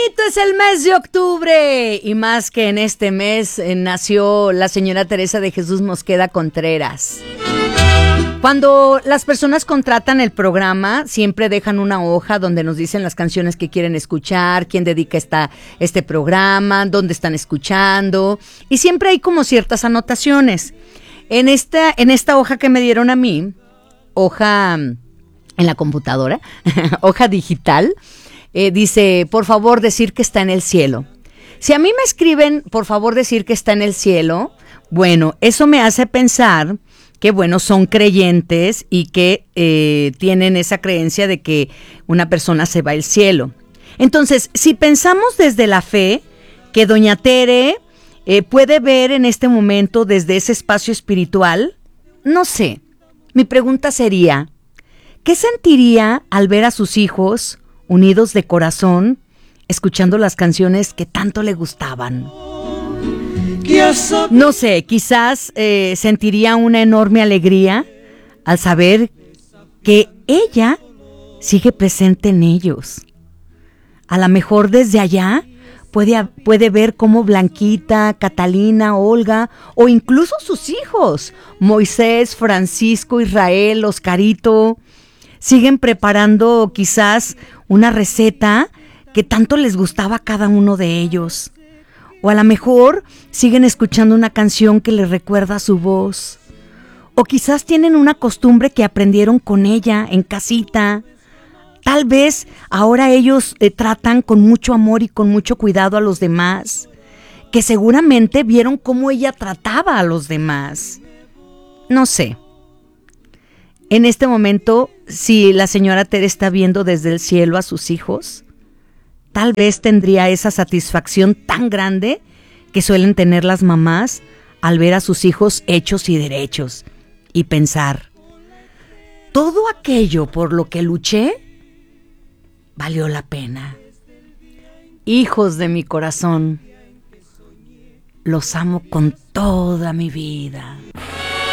bonito es el mes de octubre! Y más que en este mes nació la señora Teresa de Jesús Mosqueda Contreras. Cuando las personas contratan el programa, siempre dejan una hoja donde nos dicen las canciones que quieren escuchar, quién dedica este programa, dónde están escuchando, y siempre hay como ciertas anotaciones. En esta hoja que me dieron a mí, hoja en la computadora, hoja digital, dice, por favor decir que está en el cielo. Si a mí me escriben, por favor decir que está en el cielo, bueno, eso me hace pensar que, bueno, son creyentes y que tienen esa creencia de que una persona se va al cielo. Entonces, si pensamos desde la fe, que doña Tere puede ver en este momento desde ese espacio espiritual, no sé, mi pregunta sería, ¿qué sentiría al ver a sus hijos unidos de corazón, escuchando las canciones que tanto le gustaban? No sé, quizás sentiría una enorme alegría al saber que ella sigue presente en ellos. A lo mejor desde allá puede ver cómo Blanquita, Catalina, Olga o incluso sus hijos, Moisés, Francisco, Israel, Oscarito, siguen preparando quizás una receta que tanto les gustaba a cada uno de ellos. O a lo mejor siguen escuchando una canción que les recuerda su voz. O quizás tienen una costumbre que aprendieron con ella en casita. Tal vez ahora ellos tratan con mucho amor y con mucho cuidado a los demás, que seguramente vieron cómo ella trataba a los demás. No sé. En este momento, si la señora Tere está viendo desde el cielo a sus hijos, tal vez tendría esa satisfacción tan grande que suelen tener las mamás al ver a sus hijos hechos y derechos y pensar, todo aquello por lo que luché valió la pena. Hijos de mi corazón, los amo con toda mi vida.